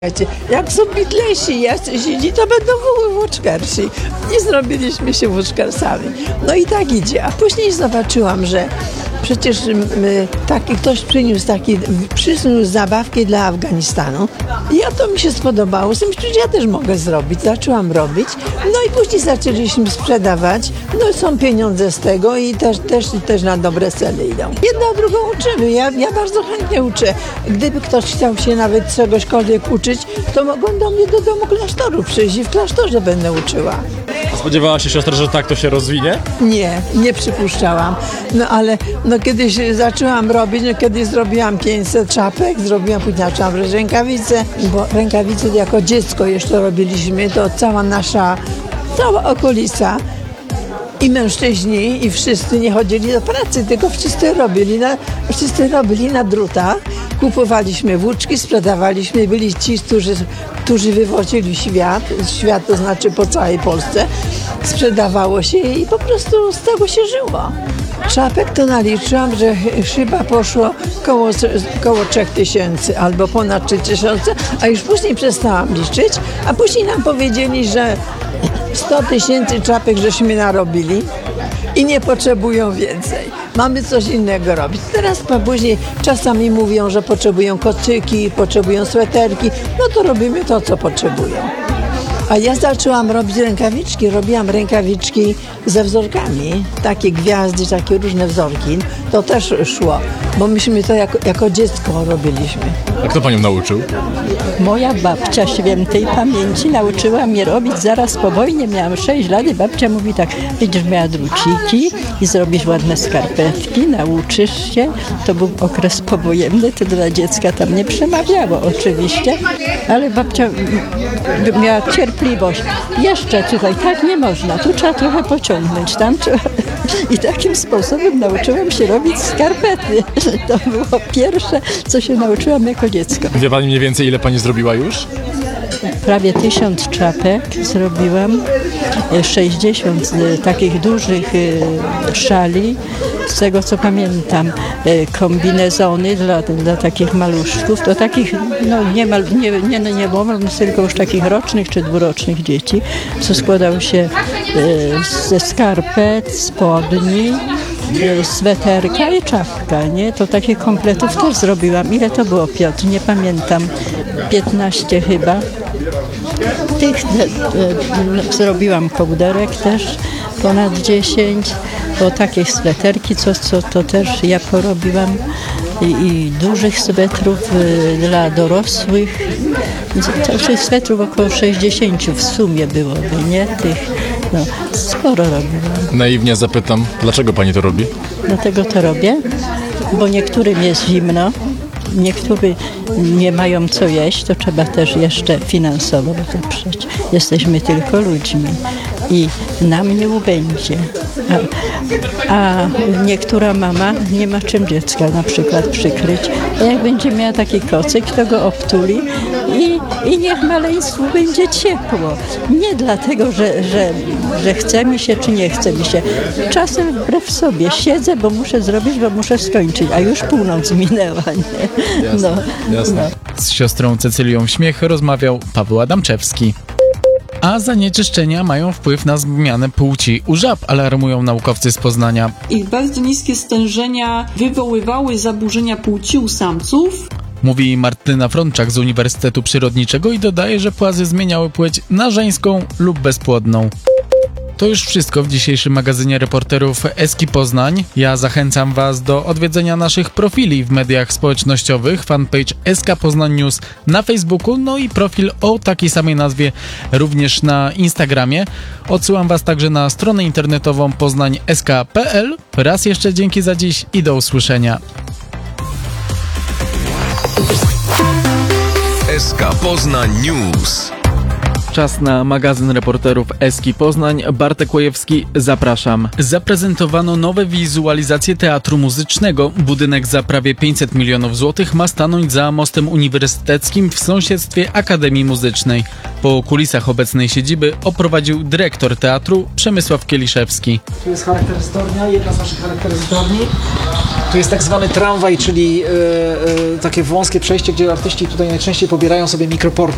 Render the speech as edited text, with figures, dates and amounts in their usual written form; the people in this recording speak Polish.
Jak są Beatlesi jacyś inni, to będą włóczkarsi. I zrobiliśmy się włóczkarsami. No i tak idzie. A później zobaczyłam, że przecież ktoś przyniósł zabawki dla Afganistanu. I to mi się spodobało. Przecież ja też mogę zrobić. Zaczęłam robić. No i później zaczęliśmy sprzedawać. No są pieniądze z tego i też na dobre cele idą. Jedna drugą uczymy. Ja bardzo chętnie uczę. Gdyby ktoś chciał się nawet czegośkolwiek uczyć, to mogą do mnie do domu klasztoru przyjść i w klasztorze będę uczyła. Spodziewała się siostra, że tak to się rozwinie? Nie przypuszczałam. No ale kiedyś zaczęłam robić, kiedyś zrobiłam 500 czapek, później zaczęłam robić rękawice, bo rękawice jako dziecko jeszcze robiliśmy, to cała okolica i mężczyźni i wszyscy nie chodzili do pracy, tylko wszyscy robili na drutach. Kupowaliśmy włóczki, sprzedawaliśmy, byli ci, którzy wywozili świat to znaczy po całej Polsce, sprzedawało się i po prostu z tego się żyło. Czapek to naliczyłam, że chyba poszło koło 3000 albo ponad 3000, a już później przestałam liczyć, a później nam powiedzieli, że 100 000 czapek żeśmy narobili i nie potrzebują więcej. Mamy coś innego robić. Teraz później czasami mówią, że potrzebują kocyki, potrzebują sweterki, no to robimy to, co potrzebują. A ja zaczęłam robić rękawiczki. Robiłam rękawiczki ze wzorkami. Takie gwiazdy, takie różne wzorki. To też szło, bo myśmy to jako dziecko robiliśmy. A kto panią nauczył? Moja babcia świętej pamięci nauczyła mnie robić zaraz po wojnie. Miałam 6 lat i babcia mówi tak: będziesz miała druciki i zrobisz ładne skarpetki, nauczysz się. To był okres powojenny, to dla dziecka tam nie przemawiało oczywiście, ale babcia miała cierpliwość. Jeszcze tutaj tak nie można, tu trzeba trochę pociągnąć, tam trzeba... I takim sposobem nauczyłam się robić skarpety. To było pierwsze, co się nauczyłam jako dziecko. Wie pani mniej więcej, ile pani zrobiła już? Prawie 1000 czapek zrobiłam, 60 takich dużych szali, z tego co pamiętam, kombinezony dla takich maluszków, to takich nie tylko już takich rocznych czy dwurocznych dzieci, co składał się ze skarpet, spodni, sweterka i czapka, nie? To takich kompletów też zrobiłam. Ile to było, Piotr? Nie pamiętam. 15 chyba. Tych zrobiłam kołderek też, ponad 10, bo takie sweterki, co to też ja porobiłam i dużych swetrów dla dorosłych. Tych swetrów około 60 w sumie byłoby, nie? Sporo robiłam. Naiwnie zapytam, dlaczego pani to robi? Dlatego to robię, bo niektórym jest zimno, niektórzy nie mają co jeść, to trzeba też jeszcze finansowo wesprzeć. Jesteśmy tylko ludźmi i nam nie ubędzie. A niektóra mama nie ma czym dziecka na przykład przykryć. A jak będzie miała taki kocyk, to go obtuli i niech maleństwu będzie ciepło. Nie dlatego, że chce mi się, czy nie chce mi się. Czasem wbrew sobie siedzę, bo muszę zrobić, bo muszę skończyć, a już północ minęła. Nie? Jasne. Z siostrą Cecylią Śmiech rozmawiał Paweł Adamczewski. A zanieczyszczenia mają wpływ na zmianę płci u żab, alarmują naukowcy z Poznania. Ich bardzo niskie stężenia wywoływały zaburzenia płci u samców. Mówi Martyna Frączak z Uniwersytetu Przyrodniczego i dodaje, że płazy zmieniały płeć na żeńską lub bezpłodną. To już wszystko w dzisiejszym magazynie reporterów Eski Poznań. Ja zachęcam Was do odwiedzenia naszych profili w mediach społecznościowych, fanpage SK Poznań News na Facebooku, no i profil o takiej samej nazwie również na Instagramie. Odsyłam Was także na stronę internetową poznań.sk.pl. Raz jeszcze dzięki za dziś i do usłyszenia. SK Poznań News. Czas na magazyn reporterów Eski Poznań. Bartek Łojewski, zapraszam. Zaprezentowano nowe wizualizacje teatru muzycznego. Budynek za prawie 500 milionów złotych ma stanąć za mostem uniwersyteckim w sąsiedztwie Akademii Muzycznej. Po kulisach obecnej siedziby oprowadził dyrektor teatru Przemysław Kieliszewski. Tu jest charakteryzatornia, jedna z naszych charakteryzatorni. Tu jest tak zwany tramwaj, czyli takie wąskie przejście, gdzie artyści tutaj najczęściej pobierają sobie mikroporty.